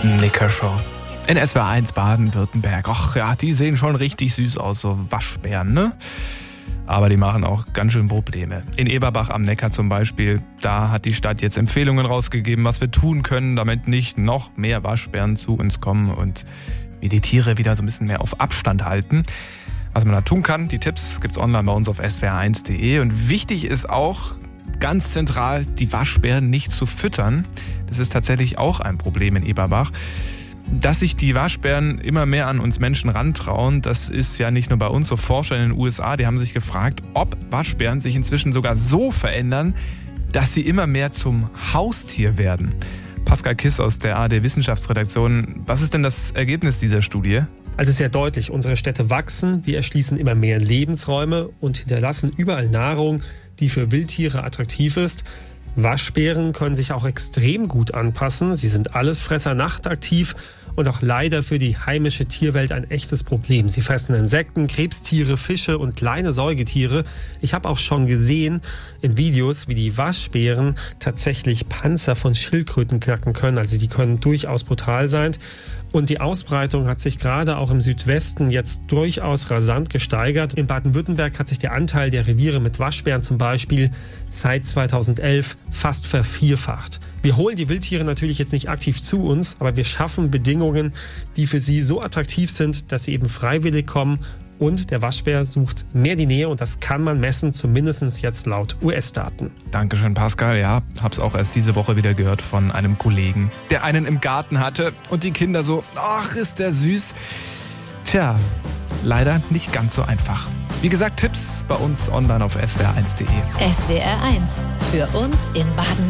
Nickershow. In SWR 1 Baden-Württemberg. Och ja, die sehen schon richtig süß aus, so Waschbären, ne? Aber die machen auch ganz schön Probleme. In Eberbach am Neckar zum Beispiel, da hat die Stadt jetzt Empfehlungen rausgegeben, was wir tun können, damit nicht noch mehr Waschbären zu uns kommen und wir die Tiere wieder so ein bisschen mehr auf Abstand halten. Was man da tun kann, die Tipps gibt's online bei uns auf swr1.de. Und wichtig ist auch, ganz zentral, die Waschbären nicht zu füttern. Das ist tatsächlich auch ein Problem in Eberbach. Dass sich die Waschbären immer mehr an uns Menschen rantrauen, das ist ja nicht nur bei uns so. Forscher in den USA, die haben sich gefragt, ob Waschbären sich inzwischen sogar so verändern, dass sie immer mehr zum Haustier werden. Pascal Kiss aus der ARD-Wissenschaftsredaktion, was ist denn das Ergebnis dieser Studie? Also sehr deutlich, unsere Städte wachsen, wir erschließen immer mehr Lebensräume und hinterlassen überall Nahrung, die für Wildtiere attraktiv ist. Waschbären können sich auch extrem gut anpassen. Sie sind Allesfresser, nachtaktiv und auch leider für die heimische Tierwelt ein echtes Problem. Sie fressen Insekten, Krebstiere, Fische und kleine Säugetiere. Ich habe auch schon gesehen in Videos, wie die Waschbären tatsächlich Panzer von Schildkröten knacken können. Also die können durchaus brutal sein. Und die Ausbreitung hat sich gerade auch im Südwesten jetzt durchaus rasant gesteigert. In Baden-Württemberg hat sich der Anteil der Reviere mit Waschbären zum Beispiel seit 2011 fast vervierfacht. Wir holen die Wildtiere natürlich jetzt nicht aktiv zu uns, aber wir schaffen Bedingungen, die für sie so attraktiv sind, dass sie eben freiwillig kommen. Und der Waschbär sucht mehr die Nähe und das kann man messen, zumindest jetzt laut US-Daten. Dankeschön, Pascal. Ja, hab's auch erst diese Woche wieder gehört von einem Kollegen, der einen im Garten hatte und die Kinder so, ach, ist der süß. Tja, leider nicht ganz so einfach. Wie gesagt, Tipps bei uns online auf swr1.de. SWR 1, für uns in Baden-Württemberg.